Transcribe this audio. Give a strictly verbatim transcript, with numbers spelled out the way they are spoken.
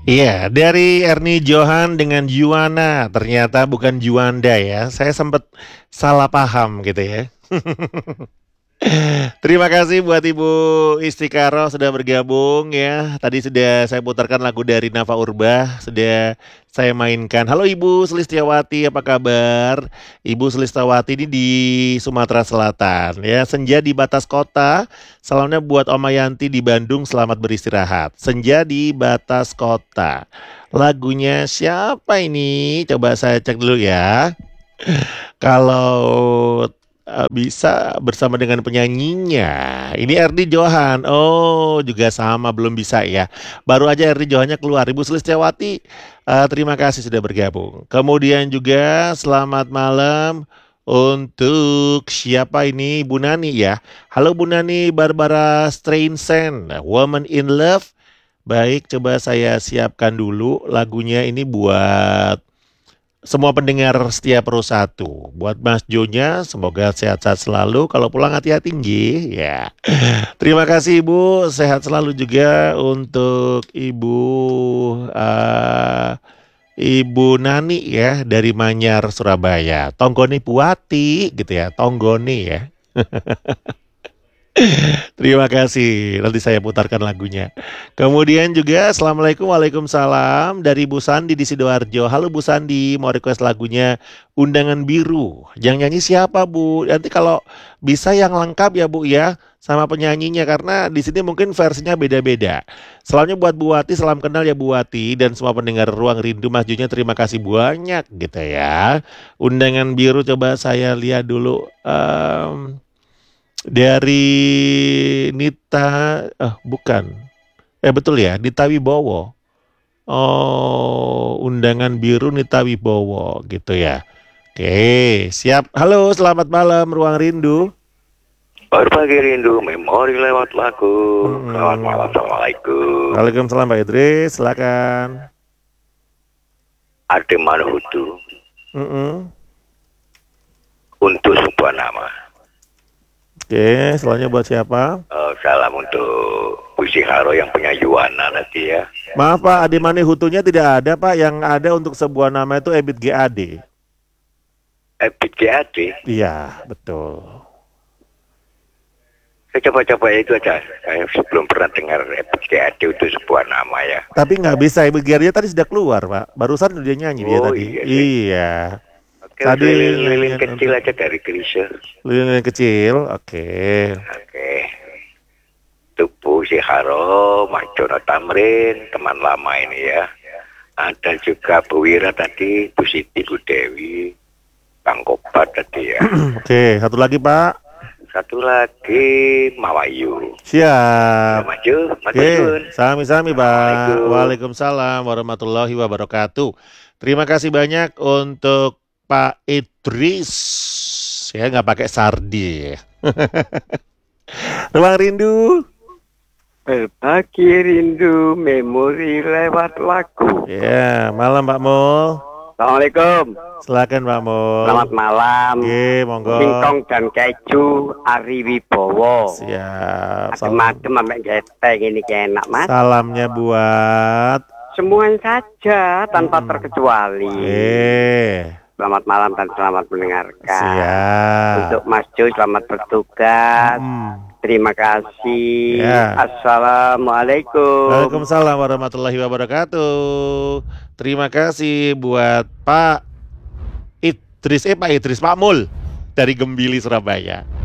Iya, dari Erni Johan dengan Juwana, ternyata bukan Juanda ya. Saya sempat salah paham gitu ya. Terima kasih buat Ibu Istikaro sudah bergabung ya. Tadi sudah saya putarkan lagu dari Nafa Urbah, sudah saya mainkan. Halo Ibu Sulistiawati, apa kabar? Ibu Sulistiawati ini di Sumatera Selatan ya. Senja di batas kota. Salamnya buat Oma Yanti di Bandung, selamat beristirahat. Senja di batas kota. Lagunya siapa ini? Coba saya cek dulu ya. Kalau eh, bisa bersama dengan penyanyinya. Ini Erdi Johan. Oh, juga sama belum bisa ya. Baru aja Erdi Johannya keluar. Ibu Sulistiawati, eh, terima kasih sudah bergabung. Kemudian juga selamat malam untuk siapa ini? Bu Nani ya. Halo Bu Nani, Barbara Strainsen, Woman in Love. Baik, coba saya siapkan dulu lagunya ini buat semua pendengar setia Pro satu. Buat Mas Jonya, semoga sehat-sehat selalu. Kalau pulang hati-hati nggih, ya. Terima kasih Ibu, sehat selalu juga untuk Ibu eh, Ibu Nani ya dari Manyar Surabaya. Tonggoni Puati gitu ya, Tonggoni ya. Terima kasih. Nanti saya putarkan lagunya. Kemudian juga Assalamualaikum Waalaikumsalam dari Bu Sandi di Sidoarjo. Halo Bu Sandi, mau request lagunya Undangan Biru. Yang nyanyi siapa Bu? Nanti kalau bisa yang lengkap ya Bu ya sama penyanyinya karena di sini mungkin versinya beda-beda. Selamanya buat Bu Wati, salam kenal ya Bu Wati dan semua pendengar Ruang Rindu Mas Junya terima kasih banyak gitu ya. Undangan Biru coba saya lihat dulu. Em, dari Nita, ah bukan, eh betul ya, Nita Wibowo. Oh, Undangan Biru Nita Wibowo gitu ya. Oke, siap. Halo, selamat malam Ruang Rindu. Baru pagi rindu, memori lewat lagu. Selamat Hmm. malam, Assalamualaikum. Waalaikumsalam Pak Idris, silakan. Ade Manuhutu Mm-mm. untuk sebuah nama. Oke, selanjutnya buat siapa? Eh, salam untuk Puisi Haro yang punya Yuwana nanti ya. Maaf Pak, Ade Mane Hutunya tidak ada Pak. Yang ada untuk sebuah nama itu Ebit G A D. Ebit G A D. Iya, betul. Saya coba-coba itu aja. Saya sebelum pernah dengar Ebit G A D itu sebuah nama ya. Tapi nggak bisa, Ibu Gerdia tadi sudah keluar, Pak. Barusan dia nyanyi dia Oh, tadi. iya, sih. Iya. Oke, Tadi lilin-lilin nyanyian kecil untuk- aja dari Krisye. Lilin kecil, oke. Oke. Tubuh si Haro, Mas Jono Tamrin, teman lama ini ya. Ada juga Bu Wira tadi, Bu Siti, Bu Dewi, Bang Kobat tadi ya. Oke, satu lagi Pak. Satu lagi Mawayu. Siap. Maju, maju. Oke, sami-sami Pak. Assalamualaikum. Waalaikumsalam warahmatullahi wabarakatuh. Terima kasih banyak untuk Pak Idris. Ya nggak pakai sardi. Ruang Rindu. Berbagi rindu memori lewat lagu. Ya, malam Pak Mul. Assalamualaikum. Silakan Pak Mul. Selamat malam. Oke, monggo. Singkong dan keju Ari Wibowo. Siap. Salam. Adem-adem sampai geteng ini kayak enak mas. Salamnya buat Semuanya saja tanpa Hmm. terkecuali. Eh, Selamat malam dan selamat mendengarkan. siap. Untuk Mas Jo selamat bertugas. Hmm. Terima kasih. Ya. Assalamualaikum. Waalaikumsalam warahmatullahi wabarakatuh. Terima kasih buat Pak Idris, eh Pak Idris, Pak Mul dari Gembili Surabaya.